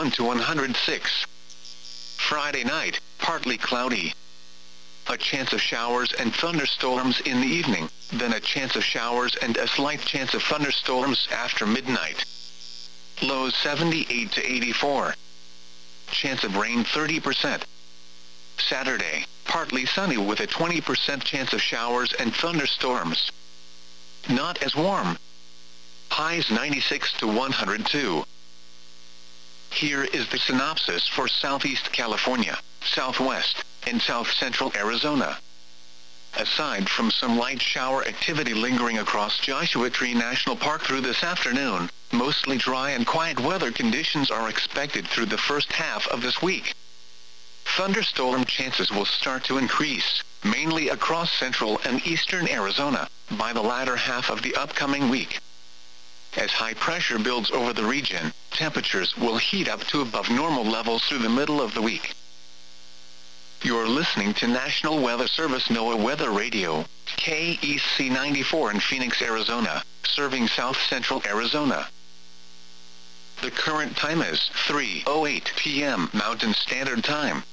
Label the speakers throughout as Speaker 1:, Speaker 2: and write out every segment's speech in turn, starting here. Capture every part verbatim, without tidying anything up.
Speaker 1: one to one hundred six. Friday night, partly cloudy. A chance of showers and thunderstorms in the evening, then a chance of showers and a slight chance of thunderstorms after midnight. Lows seventy-eight to eighty-four. Chance of rain thirty percent. Saturday, partly sunny with a twenty percent chance of showers and thunderstorms. Not as warm. Highs ninety-six to one hundred two. Here is the synopsis for Southeast California, Southwest, and South Central Arizona. Aside from some light shower activity lingering across Joshua Tree National Park through this afternoon, mostly dry and quiet weather conditions are expected through the first half of this week. Thunderstorm chances will start to increase, mainly across central and eastern Arizona, by the latter half of the upcoming week. As high pressure builds over the region, temperatures will heat up to above normal levels through the middle of the week. You're listening to National Weather Service NOAA Weather Radio, K E C ninety-four in Phoenix, Arizona, serving south central Arizona. The current time is three oh eight p m Mountain Standard Time.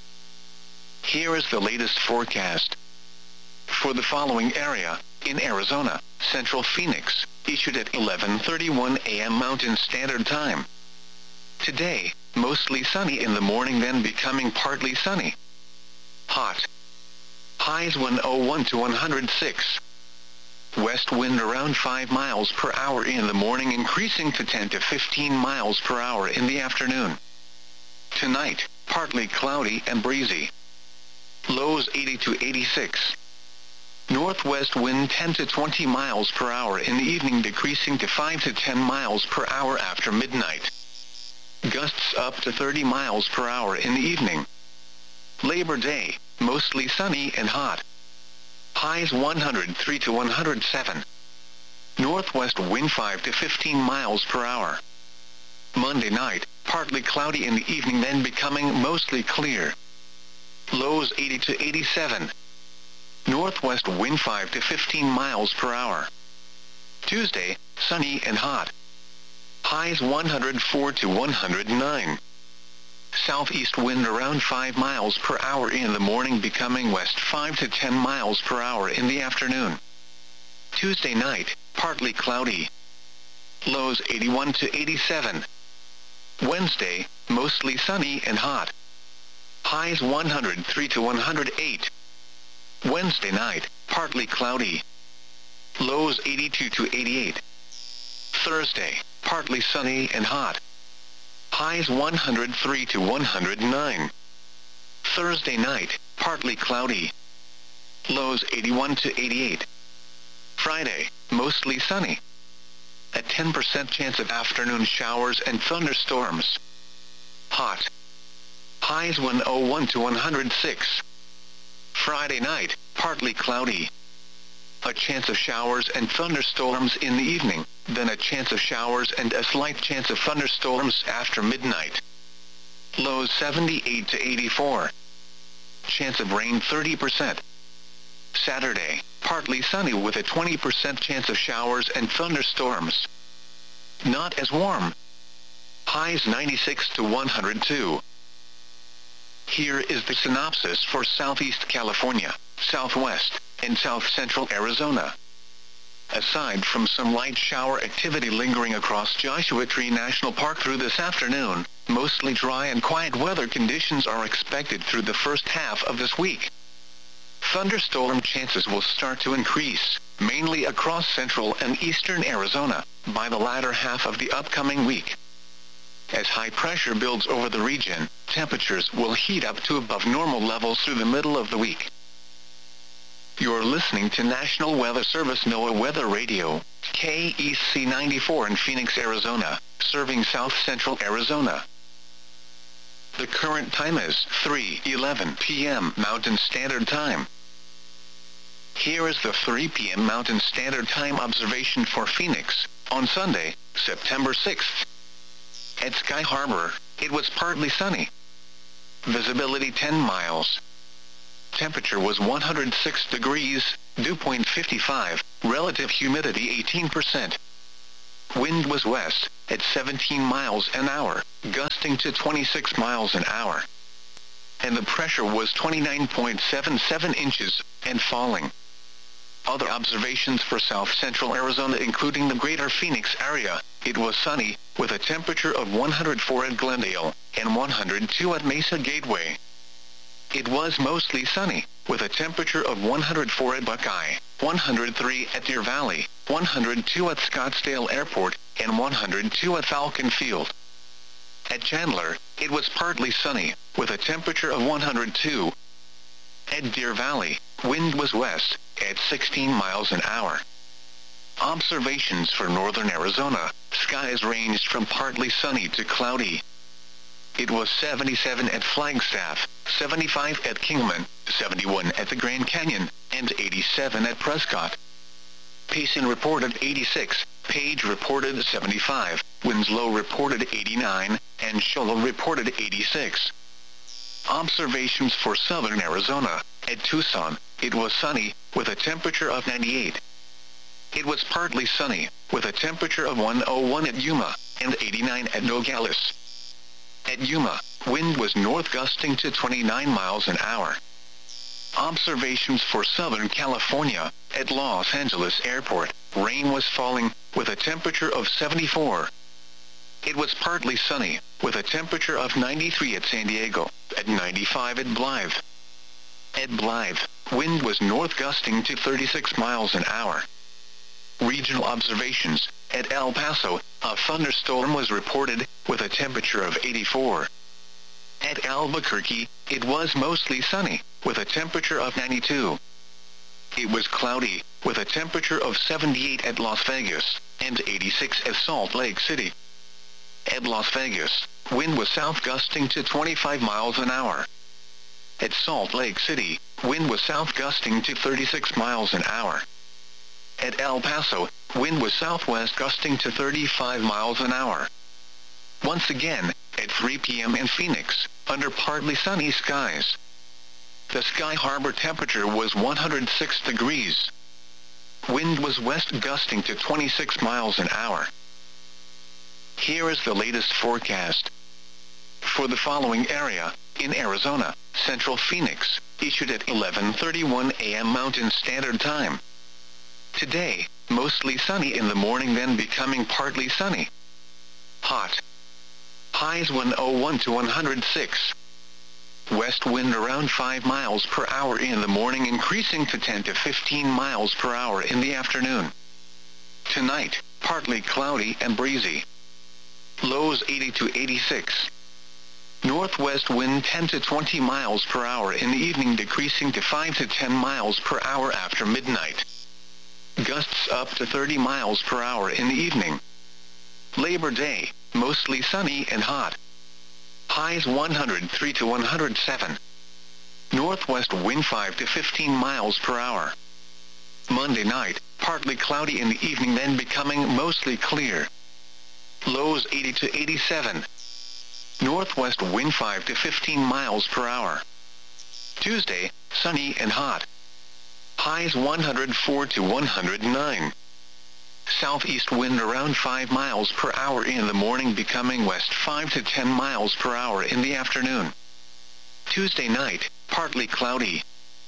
Speaker 1: Here is the latest forecast. For the following area, in Arizona, Central Phoenix, issued at eleven thirty-one a m Mountain Standard Time. Today, mostly sunny in the morning, then becoming partly sunny. Hot. Highs one oh one to one hundred six. West wind around five miles per hour in the morning, increasing to ten to fifteen miles per hour in the afternoon. Tonight, partly cloudy and breezy. Lows eighty to eighty-six. Northwest wind ten to twenty miles per hour in the evening, decreasing to five to ten miles per hour after midnight. Gusts up to thirty miles per hour in the evening. Labor Day, mostly sunny and hot. Highs one hundred three to one hundred seven. Northwest wind five to fifteen miles per hour. Monday night, partly cloudy in the evening, then becoming mostly clear. Lows eighty to eighty-seven. Northwest wind five to fifteen miles per hour. Tuesday, sunny and hot. Highs one hundred four to one hundred nine. Southeast wind around five miles per hour in the morning, becoming west five to ten miles per hour in the afternoon. Tuesday night, partly cloudy. Lows eighty-one to eighty-seven. Wednesday, mostly sunny and hot. Highs one hundred three to one hundred eight. Wednesday night, partly cloudy. Lows eighty-two to eighty-eight. Thursday, partly sunny and hot. Highs one hundred three to one hundred nine. Thursday night, partly cloudy. Lows eighty-one to eighty-eight. Friday, mostly sunny. A ten percent chance of afternoon showers and thunderstorms. Hot. Highs one oh one to one hundred six. Friday night, partly cloudy. A chance of showers and thunderstorms in the evening, then a chance of showers and a slight chance of thunderstorms after midnight. Lows seventy-eight to eighty-four. Chance of rain thirty percent. Saturday, partly sunny with a twenty percent chance of showers and thunderstorms. Not as warm. Highs ninety-six to one hundred two. Here is the synopsis for Southeast California, Southwest, and South Central Arizona. Aside from some light shower activity lingering across Joshua Tree National Park through this afternoon, mostly dry and quiet weather conditions are expected through the first half of this week. Thunderstorm chances will start to increase, mainly across central and eastern Arizona, by the latter half of the upcoming week. As high pressure builds over the region, temperatures will heat up to above normal levels through the middle of the week. You're listening to National Weather Service NOAA Weather Radio, K E C ninety-four in Phoenix, Arizona, serving south central Arizona. The current time is three eleven p m Mountain Standard Time. Here is the three p m Mountain Standard Time observation for Phoenix, on Sunday, September sixth. At Sky Harbor, it was partly sunny. Visibility ten miles. Temperature was one hundred six degrees, dew point fifty-five, relative humidity eighteen percent. Wind was west, at seventeen miles an hour, gusting to twenty-six miles an hour. And the pressure was twenty-nine point seven seven inches, and falling. Other observations for south-central Arizona including the greater Phoenix area, it was sunny, with a temperature of one hundred four at Glendale, and one hundred two at Mesa Gateway. It was mostly sunny, with a temperature of one hundred four at Buckeye, one hundred three at Deer Valley, one hundred two at Scottsdale Airport, and one hundred two at Falcon Field. At Chandler, it was partly sunny, with a temperature of one hundred two. At Deer Valley, wind was west, at sixteen miles an hour. Observations for northern Arizona, skies ranged from partly sunny to cloudy. It was seventy-seven at Flagstaff, seventy-five at Kingman, seventy-one at the Grand Canyon, and eighty-seven at Prescott. Payson reported eighty-six, Page reported seventy-five, Winslow reported eighty-nine, and Shola reported eighty-six. Observations for southern Arizona, at Tucson, it was sunny, with a temperature of ninety-eight. It was partly sunny, with a temperature of one hundred one at Yuma, and eighty-nine at Nogales. At Yuma, wind was north gusting to twenty-nine miles an hour. Observations for southern California, at Los Angeles Airport, rain was falling, with a temperature of seventy-four. It was partly sunny, with a temperature of ninety-three at San Diego, at ninety-five at Blythe. At Blythe, wind was north gusting to thirty-six miles an hour. Regional observations, at El Paso, a thunderstorm was reported, with a temperature of eighty-four. At Albuquerque, it was mostly sunny, with a temperature of ninety-two. It was cloudy, with a temperature of seventy-eight at Las Vegas, and eighty-six at Salt Lake City. At Las Vegas, wind was south gusting to twenty-five miles an hour. At Salt Lake City, wind was south gusting to thirty-six miles an hour. At El Paso, wind was southwest gusting to thirty-five miles an hour. Once again, at three p m in Phoenix, under partly sunny skies. The Sky Harbor temperature was one hundred six degrees. Wind was west gusting to twenty-six miles an hour. Here is the latest forecast. For the following area, in Arizona, Central Phoenix, issued at eleven thirty-one a m Mountain Standard Time. Today, mostly sunny in the morning then becoming partly sunny. Hot. Highs one hundred one to one hundred six. West wind around five miles per hour in the morning increasing to ten to fifteen miles per hour in the afternoon. Tonight, partly cloudy and breezy. Lows eighty to eighty-six. Northwest wind ten to twenty miles per hour in the evening decreasing to five to ten miles per hour after midnight. Gusts up to thirty miles per hour in the evening. Labor Day, mostly sunny and hot. Highs one hundred three to one hundred seven. Northwest wind five to fifteen miles per hour. Monday night, partly cloudy in the evening then becoming mostly clear. Lows eighty to eighty-seven. Northwest wind five to fifteen miles per hour. Tuesday, sunny and hot. Highs one hundred four to one hundred nine. Southeast wind around five miles per hour in the morning becoming west five to ten miles per hour in the afternoon. Tuesday night, partly cloudy.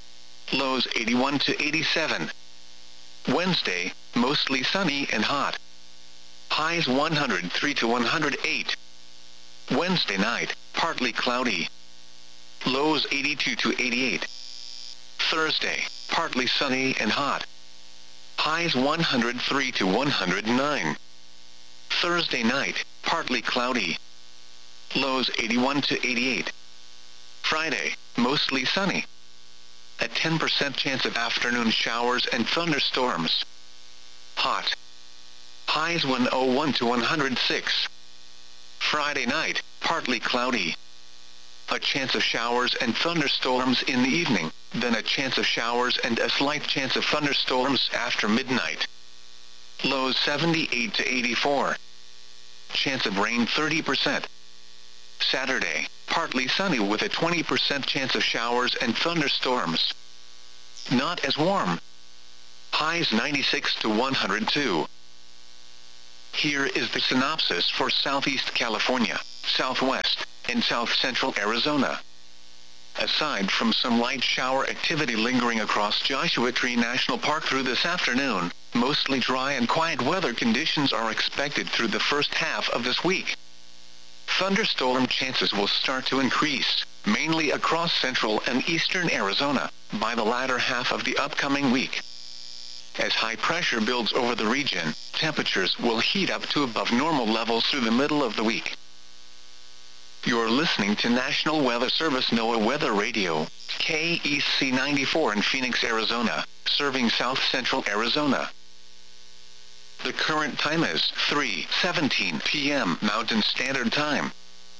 Speaker 1: Lows eighty-one to eighty-seven. Wednesday, mostly sunny and hot. Highs one hundred three to one hundred eight. Wednesday night, partly cloudy. Lows eighty-two to eighty-eight. Thursday, partly sunny and hot. Highs one hundred three to one hundred nine. Thursday night, partly cloudy. Lows eighty-one to eighty-eight. Friday, mostly sunny. A ten percent chance of afternoon showers and thunderstorms. Hot. Highs one hundred one to one hundred six. Friday night, partly cloudy. A chance of showers and thunderstorms in the evening, then a chance of showers and a slight chance of thunderstorms after midnight. Lows seventy-eight to eighty-four. Chance of rain thirty percent. Saturday, partly sunny with a twenty percent chance of showers and thunderstorms. Not as warm. Highs ninety-six to one hundred two. Here is the synopsis for Southeast California, Southwest, and South Central Arizona. Aside from some light shower activity lingering across Joshua Tree National Park through this afternoon, mostly dry and quiet weather conditions are expected through the first half of this week. Thunderstorm chances will start to increase, mainly across central and eastern Arizona, by the latter half of the upcoming week. As high pressure builds over the region, temperatures will heat up to above normal levels through the middle of the week. You're listening to National Weather Service NOAA Weather Radio, K E C ninety-four in Phoenix, Arizona, serving south central Arizona. The current time is three seventeen p m Mountain Standard Time.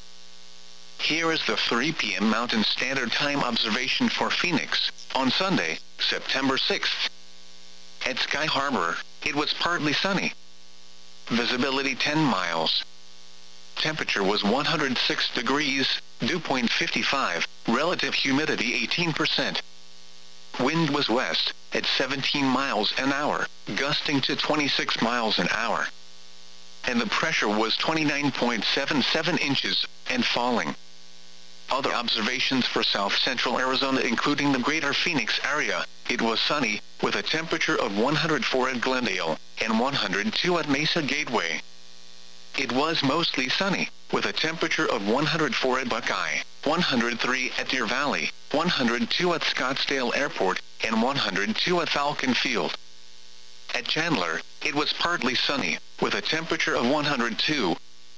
Speaker 1: Here is the three p m Mountain Standard Time observation for Phoenix, on Sunday, September sixth. At Sky Harbor, it was partly sunny. Visibility ten miles. Temperature was one hundred six degrees, dew point fifty-five, relative humidity eighteen percent. Wind was west, at seventeen miles an hour, gusting to twenty-six miles an hour. And the pressure was twenty-nine point seven seven inches, and falling. Other observations for south central Arizona including the greater Phoenix area, it was sunny, with a temperature of one hundred four at Glendale, and one hundred two at Mesa Gateway. It was mostly sunny, with a temperature of one hundred four at Buckeye, one hundred three at Deer Valley, one hundred two at Scottsdale Airport, and one hundred two at Falcon Field. At Chandler, it was partly sunny, with a temperature of one hundred two.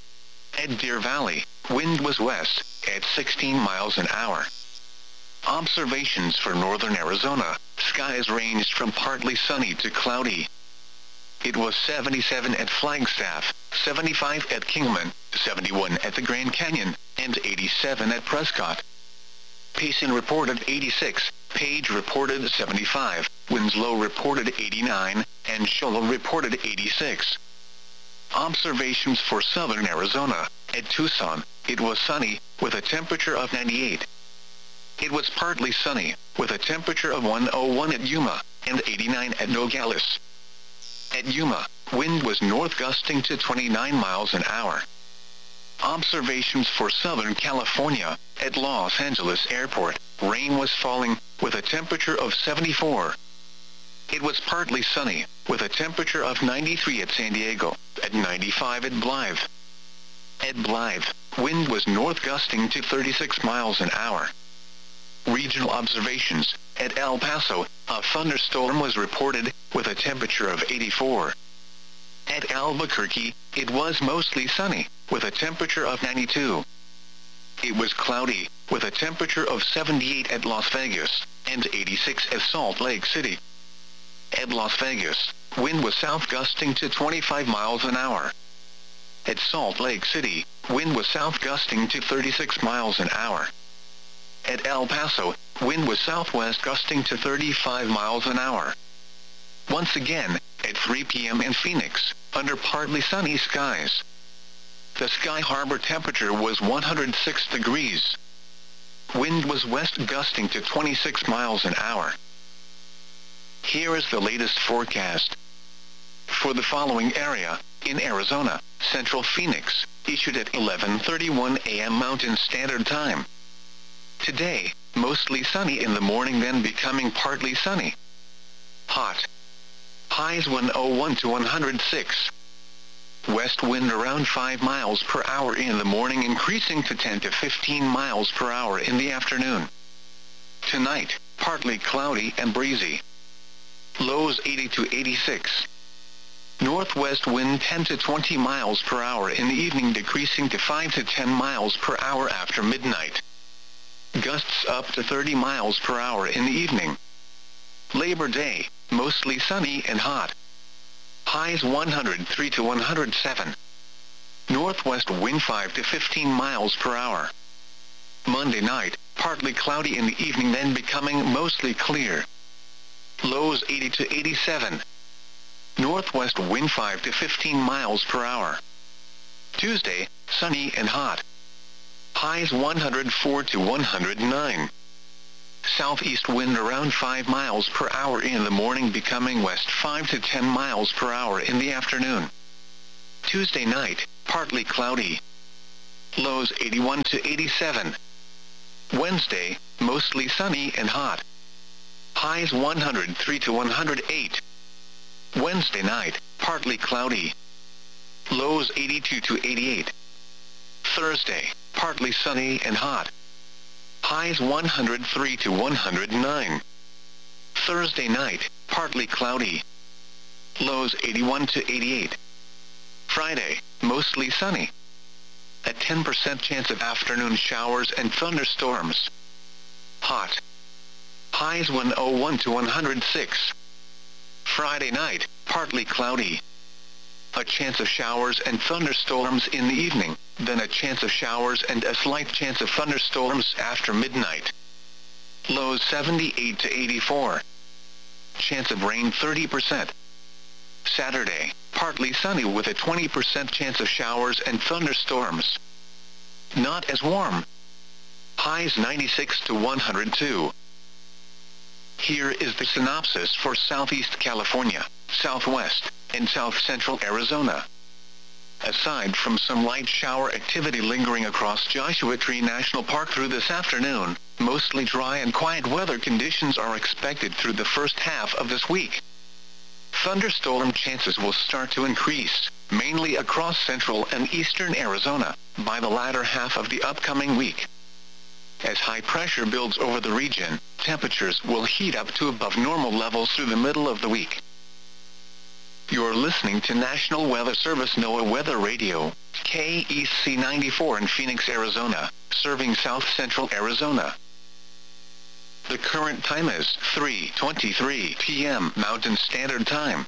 Speaker 1: At Deer Valley, wind was west, at sixteen miles an hour. Observations for northern Arizona, skies ranged from partly sunny to cloudy. It was seventy-seven at Flagstaff, seventy-five at Kingman, seventy-one at the Grand Canyon, and eighty-seven at Prescott. Payson reported eighty-six, Page reported seventy-five, Winslow reported eighty-nine, and Shoalo reported eighty-six. Observations for southern Arizona, at Tucson, it was sunny, with a temperature of ninety-eight. It was partly sunny, with a temperature of one oh one at Yuma, and eighty-nine at Nogales. At Yuma, wind was north gusting to twenty-nine miles an hour. Observations for Southern California, at Los Angeles Airport, rain was falling, with a temperature of seventy-four. It was partly sunny, with a temperature of ninety-three at San Diego, at ninety-five at Blythe. At Blythe, wind was north gusting to thirty-six miles an hour. Regional observations, at El Paso, a thunderstorm was reported, with a temperature of eighty-four. At Albuquerque, it was mostly sunny, with a temperature of ninety-two. It was cloudy, with a temperature of seventy-eight at Las Vegas, and eighty-six at Salt Lake City. At Las Vegas, wind was south gusting to twenty-five miles an hour. At Salt Lake City, wind was south gusting to thirty-six miles an hour. At El Paso, wind was southwest gusting to thirty-five miles an hour. Once again, at three p m in Phoenix, under partly sunny skies. The Sky Harbor temperature was one hundred six degrees. Wind was west gusting to twenty-six miles an hour. Here is the latest forecast. For the following area, in Arizona, Central Phoenix, issued at eleven thirty-one a m Mountain Standard Time. Today, mostly sunny in the morning, then becoming partly sunny. Hot. Highs one oh one to one hundred six. West wind around five miles per hour in the morning, increasing to ten to fifteen miles per hour in the afternoon. Tonight, partly cloudy and breezy. Lows eighty to eighty-six. Northwest wind ten to twenty miles per hour in the evening, decreasing to five to ten miles per hour after midnight. Gusts up to thirty miles per hour in the evening. Labor Day, mostly sunny and hot. Highs one hundred three to one hundred seven. Northwest wind five to fifteen miles per hour. Monday night, partly cloudy in the evening, then becoming mostly clear. Lows eighty to eighty-seven. Northwest wind five to fifteen miles per hour. Tuesday, sunny and hot. Highs one hundred four to one hundred nine. Southeast wind around five miles per hour in the morning, becoming west five to ten miles per hour in the afternoon. Tuesday night, partly cloudy. Lows eighty-one to eighty-seven. Wednesday, mostly sunny and hot. Highs one hundred three to one hundred eight. Wednesday night, partly cloudy. Lows eighty-two to eighty-eight. Thursday, partly sunny and hot. Highs one hundred three to one hundred nine. Thursday night, partly cloudy. Lows eighty-one to eighty-eight. Friday, mostly sunny. A ten percent chance of afternoon showers and thunderstorms. Hot. Highs one oh one to one hundred six. Friday night, partly cloudy. A chance of showers and thunderstorms in the evening, then a chance of showers and a slight chance of thunderstorms after midnight. Lows seventy-eight to eighty-four. Chance of rain thirty percent. Saturday, partly sunny with a twenty percent chance of showers and thunderstorms. Not as warm. Highs ninety-six to one hundred two. Here is the synopsis for Southeast California, Southwest, and South Central Arizona. Aside from some light shower activity lingering across Joshua Tree National Park through this afternoon, mostly dry and quiet weather conditions are expected through the first half of this week. Thunderstorm chances will start to increase, mainly across central and eastern Arizona, by the latter half of the upcoming week. As high pressure builds over the region, temperatures will heat up to above normal levels through the middle of the week. You're listening to National Weather Service NOAA Weather Radio, K E C ninety-four in Phoenix, Arizona, serving south central Arizona. The current time is three twenty-three p m Mountain Standard Time.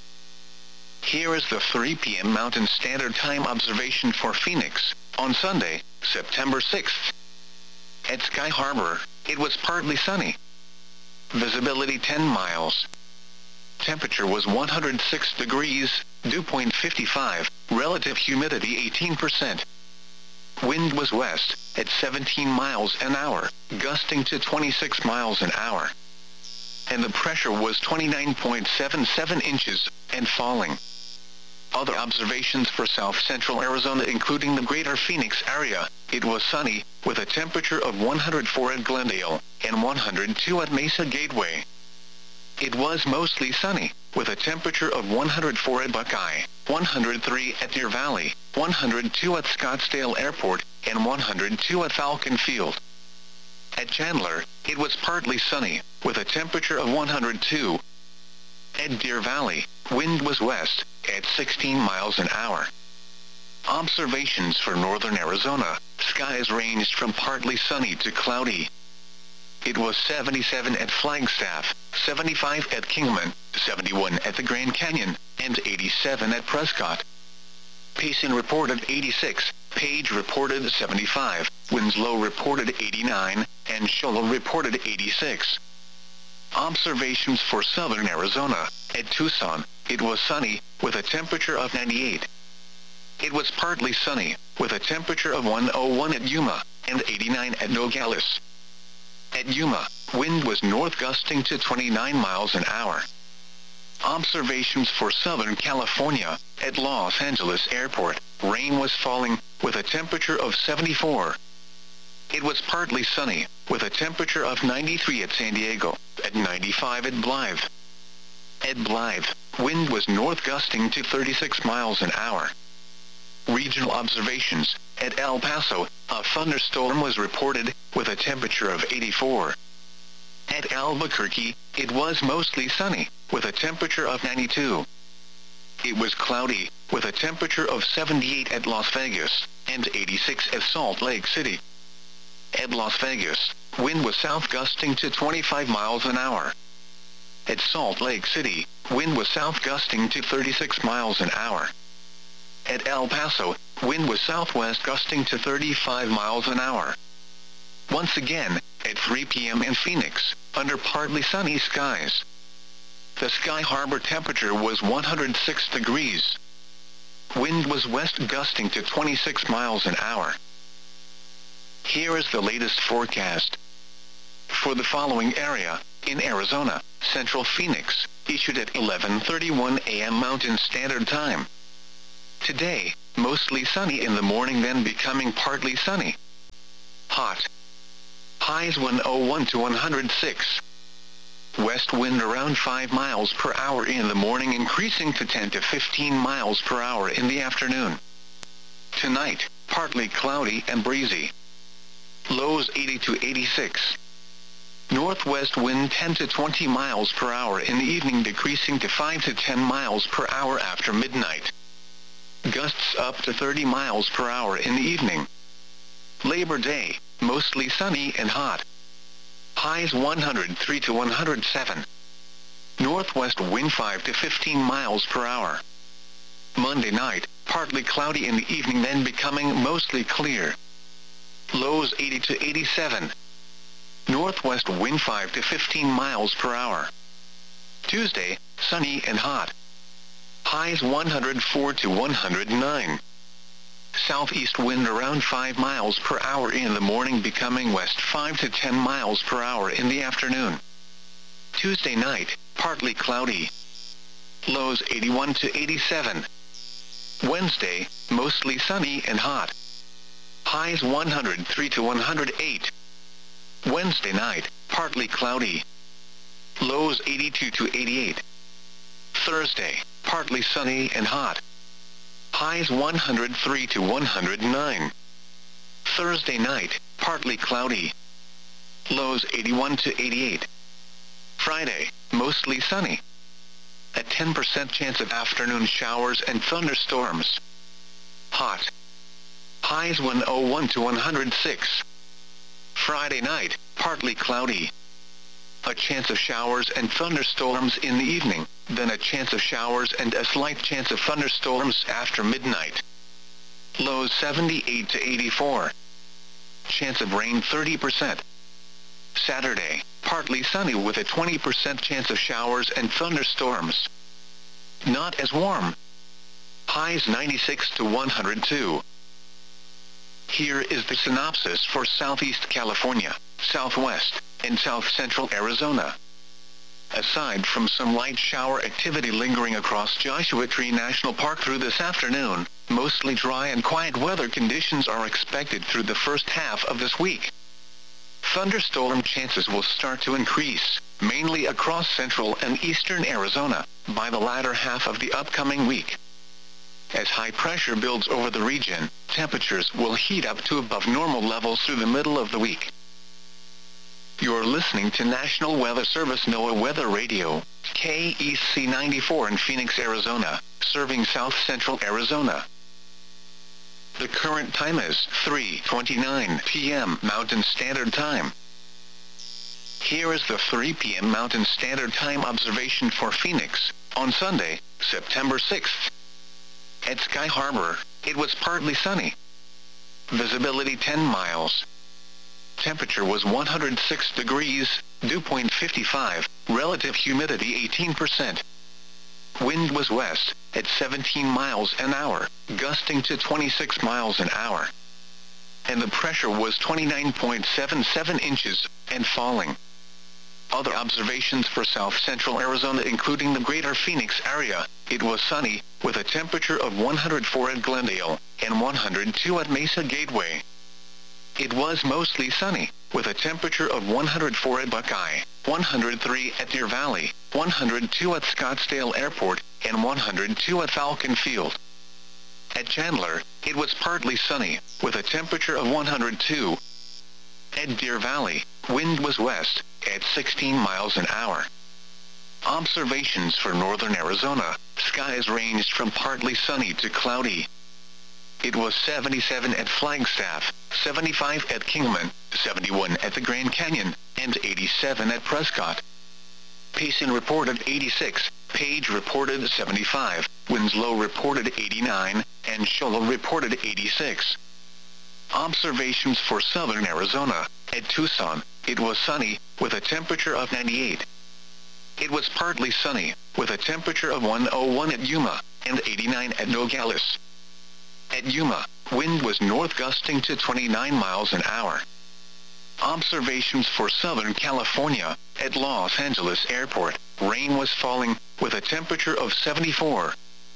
Speaker 1: Here is the three p m Mountain Standard Time observation for Phoenix, on Sunday, September sixth. At Sky Harbor, it was partly sunny. Visibility ten miles. Temperature was one hundred six degrees, dew point fifty-five, relative humidity eighteen percent. Wind was west, at seventeen miles an hour, gusting to twenty-six miles an hour. And the pressure was twenty-nine point seven seven inches, and falling. Other observations for south central Arizona including the greater Phoenix area, it was sunny, with a temperature of one hundred four at Glendale, and one hundred two at Mesa Gateway. It was mostly sunny, with a temperature of one hundred four at Buckeye, one hundred three at Deer Valley, one hundred two at Scottsdale Airport, and one hundred two at Falcon Field. At Chandler, it was partly sunny, with a temperature of one hundred two. At Deer Valley, wind was west, at sixteen miles an hour. Observations for northern Arizona, skies ranged from partly sunny to cloudy. It was seventy-seven at Flagstaff, seventy-five at Kingman, seventy-one at the Grand Canyon, and eighty-seven at Prescott. Payson reported eighty-six, Page reported seventy-five, Winslow reported eighty-nine, and Shola reported eighty-six. Observations for southern Arizona, at Tucson, it was sunny, with a temperature of ninety-eight. It was partly sunny, with a temperature of one oh one at Yuma, and eighty-nine at Nogales. At Yuma, wind was north gusting to twenty-nine miles an hour. Observations for Southern California, at Los Angeles Airport, rain was falling, with a temperature of seventy-four. It was partly sunny, with a temperature of ninety-three at San Diego, at ninety-five at Blythe. At Blythe, wind was north gusting to thirty-six miles an hour. Regional observations, at El Paso, a thunderstorm was reported, with a temperature of eighty-four. At Albuquerque, it was mostly sunny, with a temperature of ninety-two. It was cloudy, with a temperature of seventy-eight at Las Vegas, and eighty-six at Salt Lake City. At Las Vegas, wind was south gusting to twenty-five miles an hour. At Salt Lake City, wind was south gusting to thirty-six miles an hour. At El Paso, wind was southwest gusting to thirty-five miles an hour. Once again, at three p m in Phoenix, under partly sunny skies. The Sky Harbor temperature was one hundred six degrees. Wind was west gusting to twenty-six miles an hour. Here is the latest forecast. For the following area, in Arizona, Central Phoenix, issued at eleven thirty-one a m Mountain Standard Time. Today, mostly sunny in the morning, then becoming partly sunny. Hot. Highs one oh one to one hundred six. West wind around five miles per hour in the morning, increasing to ten to fifteen miles per hour in the afternoon. Tonight, partly cloudy and breezy. Lows eighty to eighty-six. Northwest wind ten to twenty miles per hour in the evening, decreasing to five to ten miles per hour after midnight. Gusts up to thirty miles per hour in the evening. Labor Day, mostly sunny and hot. Highs one hundred three to one hundred seven. Northwest wind five to fifteen miles per hour. Monday night, partly cloudy in the evening, then becoming mostly clear. Lows eighty to eighty-seven. Northwest wind five to fifteen miles per hour. Tuesday, sunny and hot. Highs one hundred four to one hundred nine. Southeast wind around five miles per hour in the morning, becoming west five to ten miles per hour in the afternoon. Tuesday night, partly cloudy. Lows eighty-one to eighty-seven. Wednesday, mostly sunny and hot. Highs one hundred three to one hundred eight. Wednesday night, partly cloudy. Lows eighty-two to eighty-eight. Thursday, partly sunny and hot. Highs one hundred three to one hundred nine. Thursday night, partly cloudy. Lows eighty-one to eighty-eight. Friday, mostly sunny. A ten percent chance of afternoon showers and thunderstorms. Hot. Highs one oh one to one hundred six. Friday night, partly cloudy. A chance of showers and thunderstorms in the evening, then a chance of showers and a slight chance of thunderstorms after midnight. Lows seventy-eight to eighty-four. Chance of rain thirty percent. Saturday, partly sunny with a twenty percent chance of showers and thunderstorms. Not as warm. Highs ninety-six to one hundred two. Here is the synopsis for Southeast California, Southwest, and South Central Arizona. Aside from some light shower activity lingering across Joshua Tree National Park through this afternoon, mostly dry and quiet weather conditions are expected through the first half of this week. Thunderstorm chances will start to increase, mainly across central and eastern Arizona, by the latter half of the upcoming week. As high pressure builds over the region, temperatures will heat up to above normal levels through the middle of the week. You're listening to National Weather Service NOAA Weather Radio, K E C ninety-four in Phoenix, Arizona, serving south central Arizona. The current time is three twenty-nine p m Mountain Standard Time. Here is the three p m Mountain Standard Time observation for Phoenix, on Sunday, September sixth. At Sky Harbor, it was partly sunny. Visibility ten miles. Temperature was one hundred six degrees, dew point fifty-five, relative humidity eighteen percent. Wind was west, at seventeen miles an hour, gusting to twenty-six miles an hour. And the pressure was twenty-nine point seven seven inches, and falling. Other observations for south central Arizona, including the greater Phoenix area, it was sunny, with a temperature of one hundred four at Glendale, and one hundred two at Mesa Gateway. It was mostly sunny, with a temperature of one hundred four at Buckeye, one hundred three at Deer Valley, one hundred two at Scottsdale Airport, and one hundred two at Falcon Field. At Chandler, it was partly sunny, with a temperature of one hundred two. At Deer Valley, wind was west, at sixteen miles an hour. Observations for northern Arizona, skies ranged from partly sunny to cloudy. It was seventy-seven at Flagstaff, seventy-five at Kingman, seventy-one at the Grand Canyon, and eighty-seven at Prescott. Payson reported eighty-six, Page reported seventy-five, Winslow reported eighty-nine, and Shola reported eighty-six. Observations for southern Arizona, at Tucson, it was sunny, with a temperature of ninety-eight. It was partly sunny, with a temperature of one oh one at Yuma, and eighty-nine at Nogales. At Yuma, wind was north gusting to twenty-nine miles an hour. Observations for Southern California, at Los Angeles Airport, rain was falling, with a temperature of seventy-four.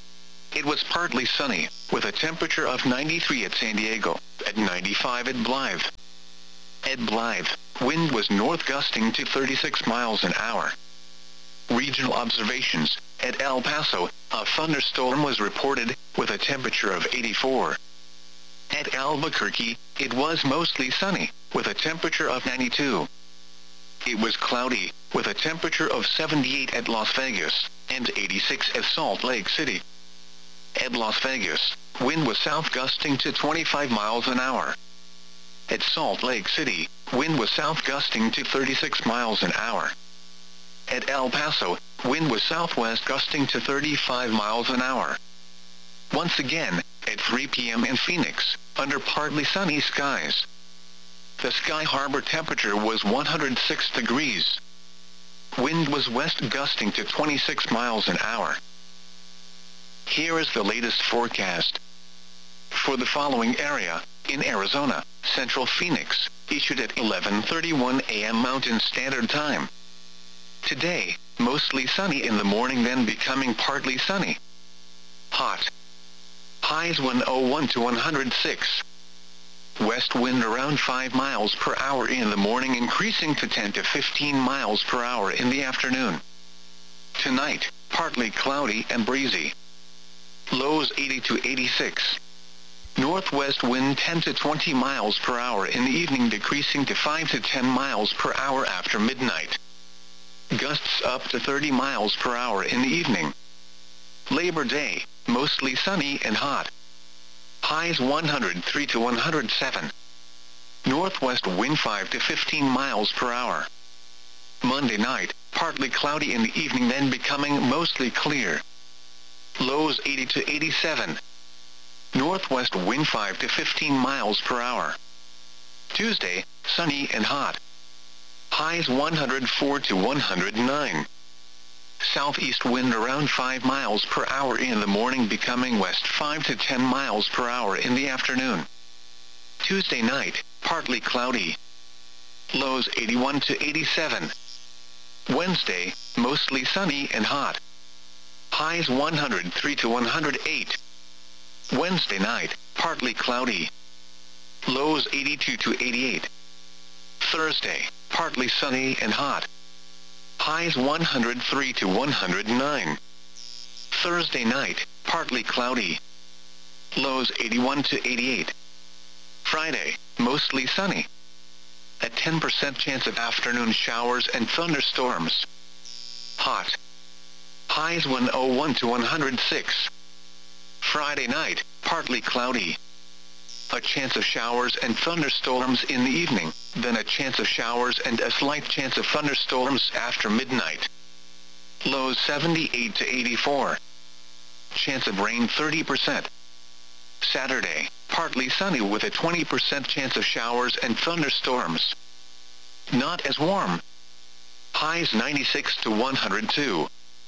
Speaker 1: it was partly sunny, with a temperature of ninety-three at San Diego, at ninety-five at Blythe. At Blythe, wind was north gusting to thirty-six miles an hour. Regional observations: at El Paso, a thunderstorm was reported, with a temperature of eighty-four. At Albuquerque, it was mostly sunny, with a temperature of ninety-two. It was cloudy, with a temperature of seventy-eight at Las Vegas, and eighty-six at Salt Lake City. At Las Vegas, wind was south gusting to twenty-five miles an hour. At Salt Lake City, wind was south gusting to thirty-six miles an hour. At El Paso, wind was southwest gusting to thirty-five miles an hour. Once again, at three p m in Phoenix, under partly sunny skies. The Sky Harbor temperature was one hundred six degrees. Wind was west gusting to twenty-six miles an hour. Here is the latest forecast. For the following area, in Arizona, Central Phoenix, issued at eleven thirty-one a m Mountain Standard Time. Today, mostly sunny in the morning, then becoming partly sunny. Hot. Highs one oh one to one hundred six. West wind around five miles per hour in the morning, increasing to ten to fifteen miles per hour in the afternoon. Tonight, partly cloudy and breezy. Lows eighty to eighty-six. Northwest wind ten to twenty miles per hour in the evening, decreasing to five to ten miles per hour after midnight. Gusts up to thirty miles per hour in the evening. Labor Day, mostly sunny and hot. Highs one hundred three to one hundred seven. Northwest wind five to fifteen miles per hour. Monday night, partly cloudy in the evening, then becoming mostly clear. Lows eighty to eighty-seven. Northwest wind five to fifteen miles per hour. Tuesday, sunny and hot. Highs one hundred four to one hundred nine. Southeast wind around five miles per hour in the morning, becoming west five to ten miles per hour in the afternoon. Tuesday night, partly cloudy. Lows eighty-one to eighty-seven. Wednesday, mostly sunny and hot. Highs one hundred three to one hundred eight. Wednesday night, partly cloudy. Lows eighty-two to eighty-eight. Thursday, partly sunny and hot. Highs one hundred three to one hundred nine. Thursday night, partly cloudy. Lows eighty-one to eighty-eight. Friday, mostly sunny. A ten percent chance of afternoon showers and thunderstorms. Hot. Highs one oh one to one hundred six. Friday night, partly cloudy. A chance of showers and thunderstorms in the evening, then a chance of showers and a slight chance of thunderstorms after midnight. Lows seventy-eight to eighty-four. Chance of rain thirty percent. Saturday, partly sunny with a twenty percent chance of showers and thunderstorms. Not as warm. Highs ninety-six to one hundred two.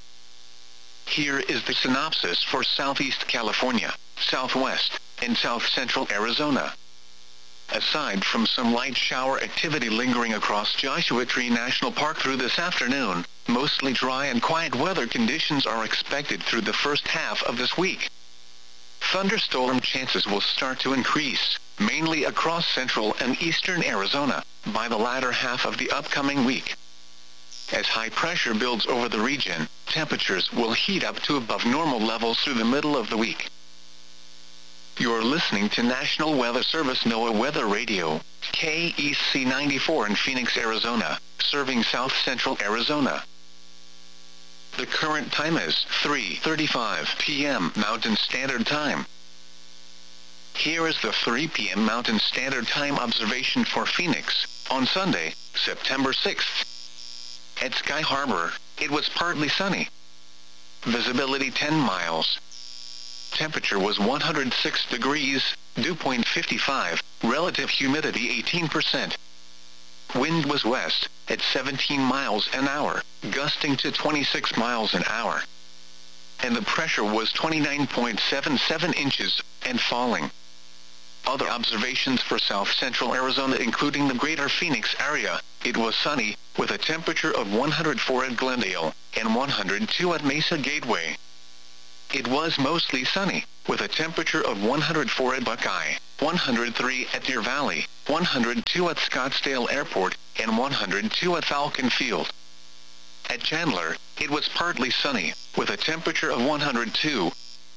Speaker 1: Here is the synopsis for Southeast California, Southwest, and South Central Arizona. Aside from some light shower activity lingering across Joshua Tree National Park through this afternoon, mostly dry and quiet weather conditions are expected through the first half of this week. Thunderstorm chances will start to increase, mainly across central and eastern Arizona, by the latter half of the upcoming week. As high pressure builds over the region, temperatures will heat up to above normal levels through the middle of the week. You're listening to National Weather Service NOAA Weather Radio, K E C ninety-four in Phoenix, Arizona, serving South Central Arizona. The current time is three thirty-five p m Mountain Standard Time. Here is the three p m Mountain Standard Time observation for Phoenix, on Sunday, September sixth. At Sky Harbor, it was partly sunny. Visibility ten miles. Temperature was one hundred six degrees, dew point fifty-five, relative humidity eighteen percent. Wind was west, at seventeen miles an hour, gusting to twenty-six miles an hour. And the pressure was twenty-nine point seven seven inches, and falling. Other observations for South Central Arizona, including the greater Phoenix area, it was sunny, with a temperature of one hundred four at Glendale, and one hundred two at Mesa Gateway. it was mostly sunny, with a temperature of one hundred four at Buckeye, one hundred three at Deer Valley, one hundred two at Scottsdale Airport, and one hundred two at Falcon Field. At Chandler, it was partly sunny, with a temperature of one hundred two.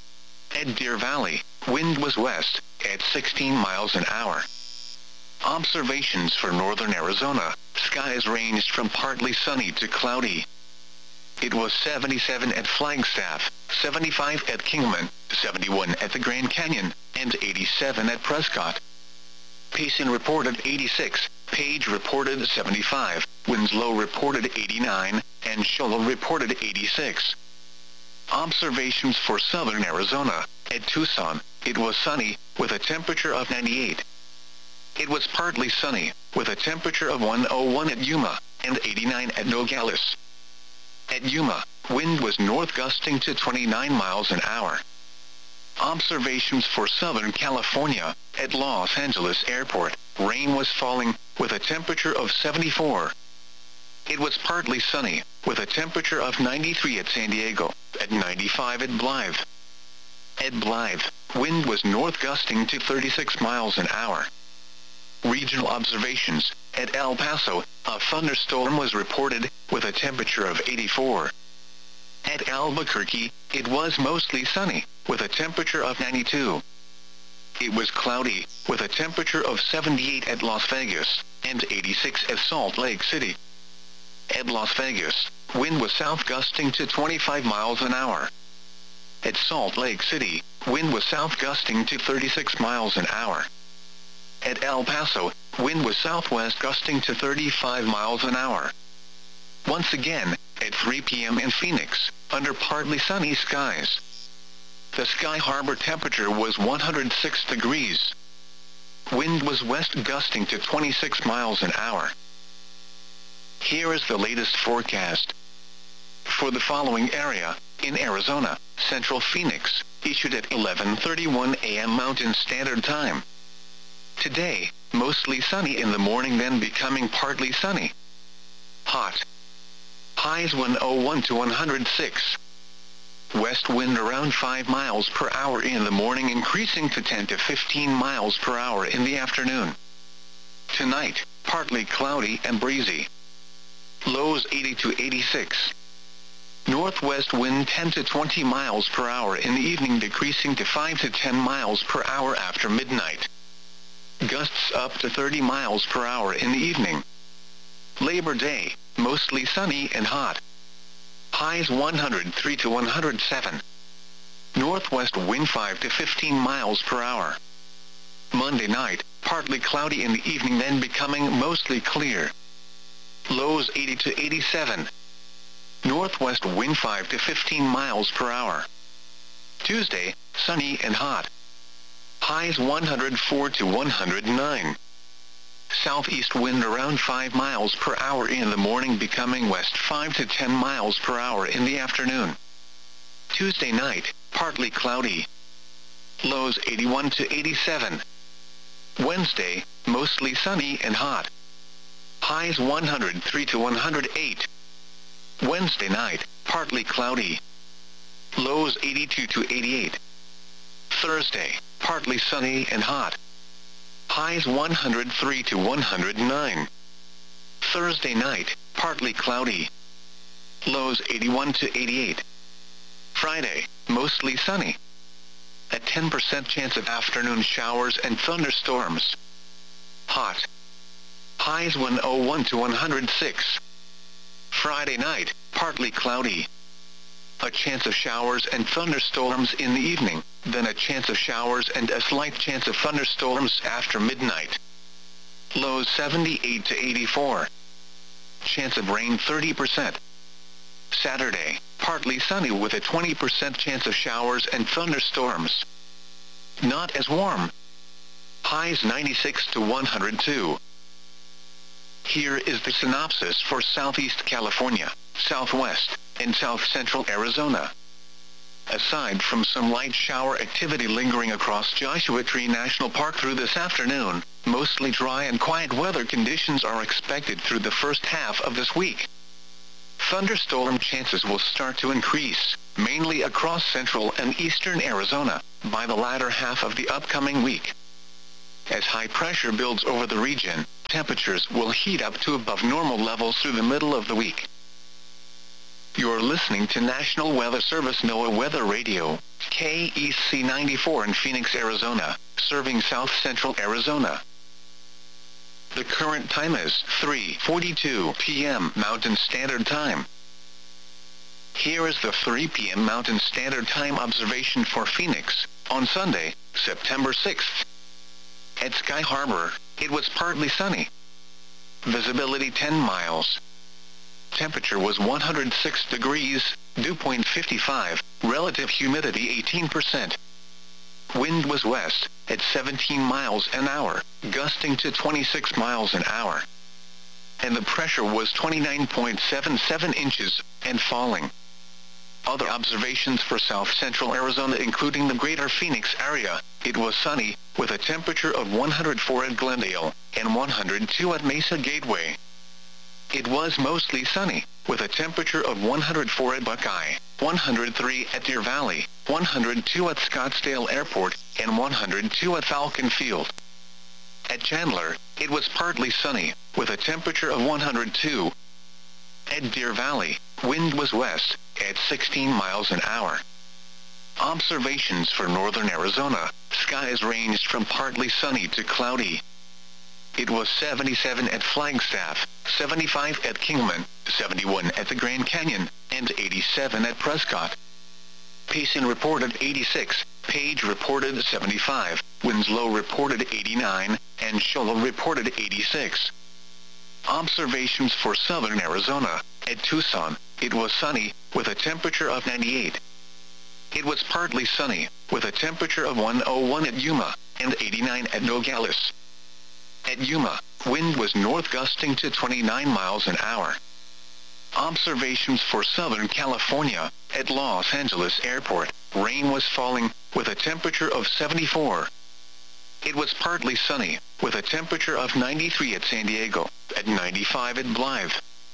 Speaker 1: At Deer Valley, wind was west, at sixteen miles an hour. Observations for northern Arizona, skies ranged from partly sunny to cloudy. It was seventy-seven at Flagstaff, seventy-five at Kingman, seventy-one at the Grand Canyon, and eighty-seven at Prescott. Payson reported eighty-six, Page reported seventy-five, Winslow reported eighty-nine, and Shoal reported eighty-six. Observations for southern Arizona, at Tucson, it was sunny, with a temperature of ninety-eight. It was partly sunny, with a temperature of one hundred one at Yuma, and eighty-nine at Nogales. At Yuma, wind was north gusting to twenty-nine miles an hour. Observations for Southern California, at Los Angeles Airport, rain was falling, with a temperature of seventy-four. It was partly sunny, with a temperature of ninety-three at San Diego, at ninety-five at Blythe. At Blythe, wind was north gusting to thirty-six miles an hour. Regional observations, at El Paso, a thunderstorm was reported, with a temperature of eighty-four. At Albuquerque, it was mostly sunny, with a temperature of ninety-two. It was cloudy, with a temperature of seventy-eight at Las Vegas, and eighty-six at Salt Lake City. At Las Vegas, wind was south gusting to twenty-five miles an hour. At Salt Lake City, wind was south gusting to thirty-six miles an hour. At El Paso, wind was southwest gusting to thirty-five miles an hour. Once again, at three p m in Phoenix, under partly sunny skies. The Sky Harbor temperature was one hundred six degrees. Wind was west gusting to twenty-six miles an hour. Here is the latest forecast. For the following area, in Arizona, Central Phoenix, issued at eleven thirty-one a m Mountain Standard Time. Today, mostly sunny in the morning, then becoming partly sunny. Hot. Highs one hundred one to one hundred six. West wind around five miles per hour in the morning, increasing to ten to fifteen miles per hour in the afternoon. Tonight, partly cloudy and breezy. Lows eighty to eighty-six. Northwest wind ten to twenty miles per hour in the evening, decreasing to five to ten miles per hour after midnight. Gusts up to thirty miles per hour in the evening. Labor Day, mostly sunny and hot. Highs one hundred three to one hundred seven. Northwest wind five to fifteen miles per hour. Monday night, partly cloudy in the evening, then becoming mostly clear. Lows eighty to eighty-seven. Northwest wind five to fifteen miles per hour. Tuesday, sunny and hot. Highs one hundred four to one hundred nine. Southeast wind around five miles per hour in the morning, becoming west five to ten miles per hour in the afternoon. Tuesday night, partly cloudy. Lows eighty-one to eighty-seven. Wednesday, mostly sunny and hot. Highs one hundred three to one hundred eight. Wednesday night, partly cloudy. Lows eighty-two to eighty-eight. Thursday, partly sunny and hot. Highs one hundred three to one hundred nine. Thursday night, partly cloudy. Lows eighty-one to eighty-eight. Friday, mostly sunny. A ten percent chance of afternoon showers and thunderstorms. Hot. Highs one hundred one to one hundred six. Friday night, partly cloudy. A chance of showers and thunderstorms in the evening, then a chance of showers and a slight chance of thunderstorms after midnight. Lows seventy-eight to eighty-four. Chance of rain thirty percent. Saturday, partly sunny with a twenty percent chance of showers and thunderstorms. Not as warm. Highs ninety-six to one hundred two. Here is the synopsis for Southeast California, Southwest, and South Central Arizona. Aside from some light shower activity lingering across Joshua Tree National Park through this afternoon, mostly dry and quiet weather conditions are expected through the first half of this week. Thunderstorm chances will start to increase, mainly across central and eastern Arizona, by the latter half of the upcoming week. As high pressure builds over the region, temperatures will heat up to above normal levels through the middle of the week. You're listening to National Weather Service NOAA Weather Radio, K E C ninety-four in Phoenix, Arizona, serving south central Arizona. The current time is three forty-two p m Mountain Standard Time. Here is the three p m Mountain Standard Time observation for Phoenix, on Sunday, September sixth. At Sky Harbor, it was partly sunny. Visibility ten miles. Temperature was one hundred six degrees, dew point fifty-five, relative humidity eighteen percent. Wind was west, at seventeen miles an hour, gusting to twenty-six miles an hour. And the pressure was twenty-nine point seven seven inches, and falling. Other observations for south central Arizona including the greater Phoenix area, it was sunny, with a temperature of one hundred four at Glendale, and one hundred two at Mesa Gateway. It was mostly sunny, with a temperature of one hundred four at Buckeye, one hundred three at Deer Valley, one hundred two at Scottsdale Airport, and one hundred two at Falcon Field. At Chandler, it was partly sunny, with a temperature of one hundred two. At Deer Valley, wind was west, at sixteen miles an hour. Observations for northern Arizona, skies ranged from partly sunny to cloudy. It was seventy-seven at Flagstaff, seventy-five at Kingman, seventy-one at the Grand Canyon, and eighty-seven at Prescott. Payson reported eighty-six, Page reported seventy-five, Winslow reported eighty-nine, and Shoal reported eighty-six. Observations for southern Arizona, at Tucson, it was sunny, with a temperature of ninety-eight. It was partly sunny, with a temperature of one oh one at Yuma, and eighty-nine at Nogales. At Yuma, wind was north gusting to twenty-nine miles an hour. Observations for Southern California, at Los Angeles Airport, rain was falling, with a temperature of seventy-four. It was partly sunny, with a temperature of ninety-three at San Diego, at ninety-five at Blythe.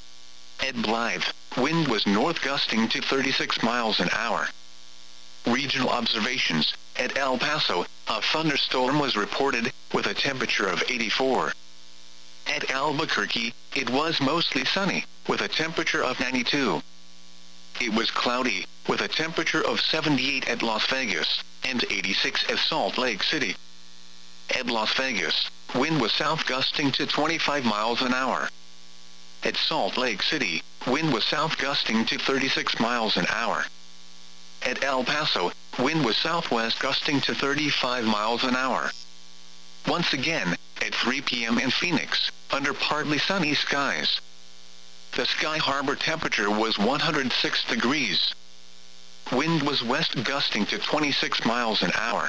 Speaker 1: At Blythe, wind was north gusting to thirty-six miles an hour. Regional observations, at El Paso, a thunderstorm was reported, with a temperature of eighty-four. At Albuquerque, it was mostly sunny, with a temperature of ninety-two. It was cloudy, with a temperature of seventy-eight at Las Vegas, and eighty-six at Salt Lake City. At Las Vegas, wind was south gusting to twenty-five miles an hour. At Salt Lake City, wind was south gusting to thirty-six miles an hour. At El Paso, wind was southwest gusting to thirty-five miles an hour. Once again, at three p m in Phoenix, under partly sunny skies. The Sky Harbor temperature was one hundred six degrees. Wind was west gusting to twenty-six miles an hour.